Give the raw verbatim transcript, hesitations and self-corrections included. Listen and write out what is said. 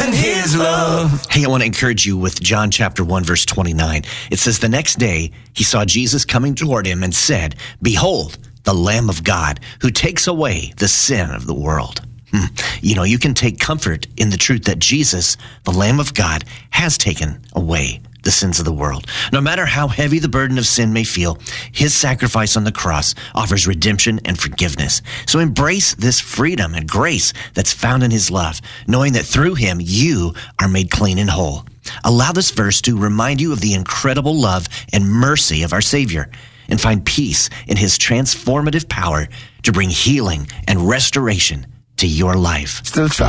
in his love. Hey, I want to encourage you with John chapter one, verse twenty-nine. It says, the next day he saw Jesus coming toward him and said, behold, the Lamb of God who takes away the sin of the world. Hmm. You know, you can take comfort in the truth that Jesus, the Lamb of God, has taken away the sins of the world. No matter how heavy the burden of sin may feel, his sacrifice on the cross offers redemption and forgiveness. So embrace this freedom and grace that's found in his love, knowing that through him you are made clean and whole. Allow this verse to remind you of the incredible love and mercy of our Savior, and find peace in his transformative power to bring healing and restoration to your life. Still try.